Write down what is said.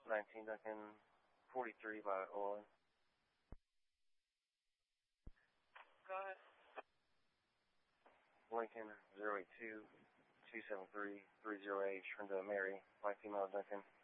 19 Duncan, 43 by Oil. Go ahead. Lincoln 082 273 30H, Trinidad Mary, by female Duncan.